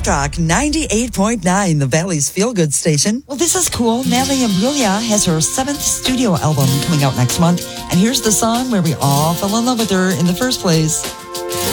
Talk 98.9, the Valley's feel-good station. Well, this is cool. Natalie Imbruglia has her 7th studio album coming out next month. And here's the song where we all fell in love with her in the first place.